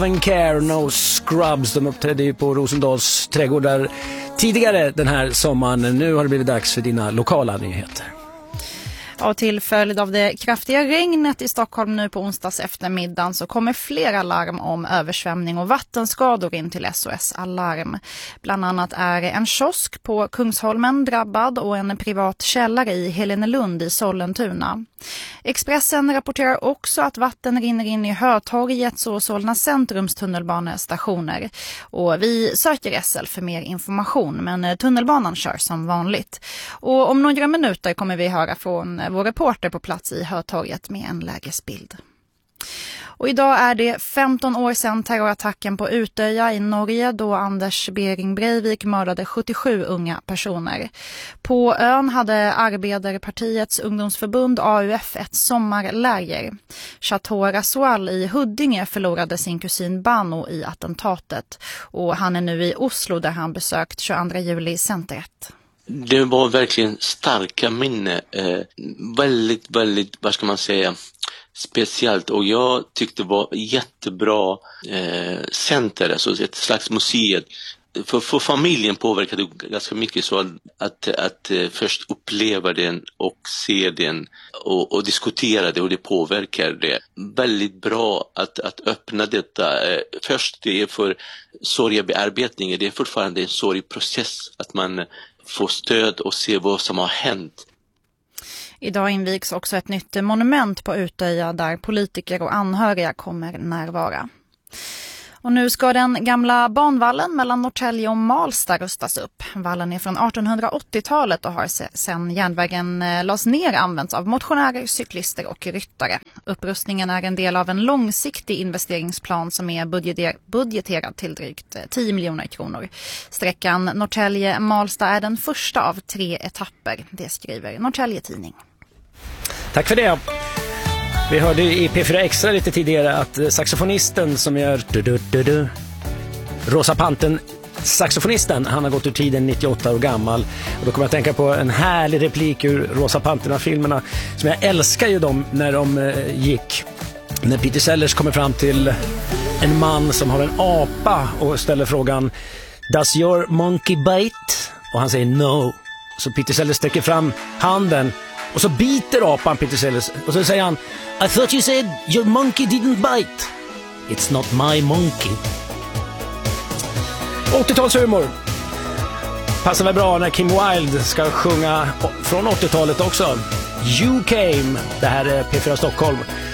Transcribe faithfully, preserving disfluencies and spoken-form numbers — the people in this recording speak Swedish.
Care, No Scrubs, de uppträdde ju på Rosendals trädgård där tidigare den här sommaren. Nu har det blivit dags för dina lokala nyheter. Och till följd av det kraftiga regnet i Stockholm nu på onsdags eftermiddagen så kommer flera larm om översvämning och vattenskador in till S O S Alarm. Bland annat är en kiosk på Kungsholmen drabbad och en privat källare i Helenelund i Sollentuna. Expressen rapporterar också att vatten rinner in i Hötorgets och Solna centrums tunnelbanestationer. Och vi söker S L för mer information, men tunnelbanan kör som vanligt. Och om några minuter kommer vi höra från vår reporter på plats i Hötorget med en lägesbild. Och idag är det femton år sedan terrorattacken på Utöja i Norge då Anders Behring Breivik mördade sjuttiosju unga personer. På ön hade Arbeiderpartiets ungdomsförbund A U F ett sommarläger. Chateau Rasual i Huddinge förlorade sin kusin Bano i attentatet och han är nu i Oslo där han besökt tjugoandra juli centret. Det var verkligen starka minne, eh, väldigt, väldigt, vad ska man säga, speciellt, och jag tyckte det var jättebra eh, center, alltså ett slags museet. För, för familjen påverkade ganska mycket så att, att, att eh, först uppleva den och se den och, och diskutera det, och det påverkar det. Väldigt bra att, att öppna detta. Eh, först det är för sorgebearbetning, det är fortfarande en sorgprocess att man får stöd och se vad som har hänt. Idag invigs också ett nytt monument på Utöja där politiker och anhöriga kommer närvara. Och nu ska den gamla banvallen mellan Norrtälje och Malsta rustas upp. Vallen är från artonhundraåttiotalet och har sedan järnvägen lades ner använts av motionärer, cyklister och ryttare. Upprustningen är en del av en långsiktig investeringsplan som är budgeter- budgeterad till drygt tio miljoner kronor. Sträckan Norrtälje-Malsta är den första av tre etapper, det skriver Norrtälje Tidning. Tack för det. Vi hörde i P fyra Extra lite tidigare att saxofonisten som gör du, du, du, du, Rosa Panten, saxofonisten, han har gått ur tiden, nittioåtta år gammal. Och då kommer jag att tänka på en härlig replik ur Rosa Panterna-filmerna som jag älskar ju dem när de eh, gick. När Peter Sellers kommer fram till en man som har en apa och ställer frågan Does your monkey bite? Och han säger no. Så Peter Sellers sträcker fram handen och så biter apan Peter Sellers. Och så säger han I thought you said your monkey didn't bite. It's not my monkey. åttiotalshumor. Passar väl bra när Kim Wilde ska sjunga från åttiotalet också. You Came. Det här är P fyra Stockholm.